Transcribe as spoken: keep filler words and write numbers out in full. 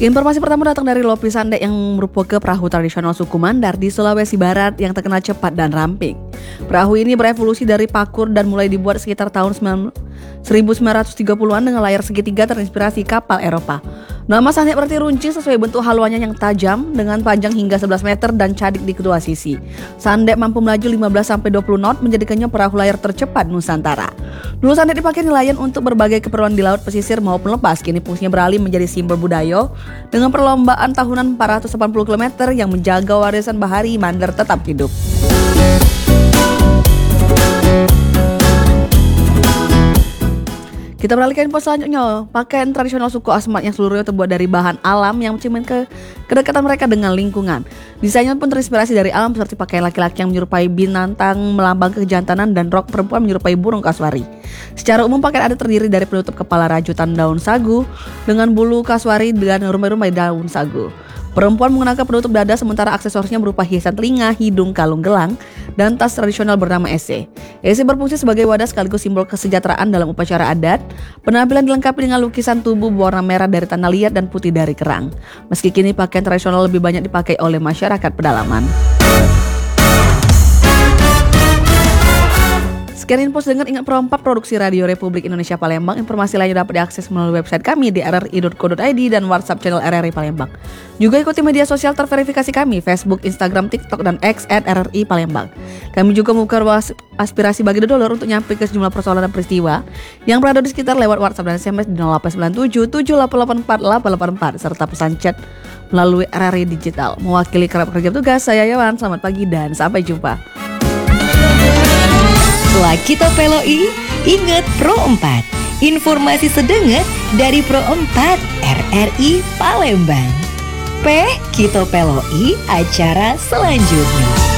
Informasi pertama datang dari Lopi Sandek yang merupakan perahu tradisional suku Mandar di Sulawesi Barat yang terkenal cepat dan ramping. Perahu ini berevolusi dari pakur dan mulai dibuat sekitar tahun seribu sembilan ratus tiga puluhan dengan layar segitiga terinspirasi kapal Eropa. Nama Sandek berarti runcing sesuai bentuk haluannya yang tajam dengan panjang hingga sebelas meter dan cadik di kedua sisi. Sandek mampu melaju lima belas sampai dua puluh knot menjadikannya perahu layar tercepat Nusantara. Dulu Sandek dipakai nelayan untuk berbagai keperluan di laut pesisir maupun lepas. Kini fungsinya beralih menjadi simbol budaya dengan perlombaan tahunan empat ratus delapan puluh kilometer yang menjaga warisan bahari Mandar tetap hidup. Kita beralih ke info selanjutnya. Pakaian tradisional suku Asmat yang seluruhnya terbuat dari bahan alam yang mencermin ke kedekatan mereka dengan lingkungan. Desainnya pun terinspirasi dari alam seperti pakaian laki-laki yang menyerupai binatang melambang kejantanan dan rok perempuan menyerupai burung kasuari. Secara umum pakaian adat terdiri dari penutup kepala rajutan daun sagu dengan bulu kasuari dan rumbai-rumbai daun sagu. Perempuan mengenakan penutup dada sementara aksesorisnya berupa hiasan telinga, hidung, kalung gelang, dan tas tradisional bernama ese. Ese berfungsi sebagai wadah sekaligus simbol kesejahteraan dalam upacara adat. Penampilan dilengkapi dengan lukisan tubuh berwarna merah dari tanah liat dan putih dari kerang. Meski kini pakaian tradisional lebih banyak dipakai oleh masyarakat pedalaman. Sekian info dengan Ingat Pro empat Produksi Radio Republik Indonesia Palembang. Informasi lainnya dapat diakses melalui website kami di r r i dot co dot i d dan WhatsApp channel R R I Palembang. Juga ikuti media sosial terverifikasi kami, Facebook, Instagram, TikTok, dan X at R R I Palembang. Kami juga membuka ruang aspirasi bagi dodolor untuk nyampe ke sejumlah persoalan dan peristiwa yang berada di sekitar lewat WhatsApp dan S M S di nol delapan sembilan tujuh tujuh delapan delapan empat delapan delapan empat serta pesan chat melalui R R I Digital. Mewakili kerap kerja tugas, saya Yawan. Selamat pagi dan sampai jumpa. Setelah kita peloi, ingat Pro empat. Informasi sedenget dari Pro empat R R I Palembang. P, kita peloi acara selanjutnya.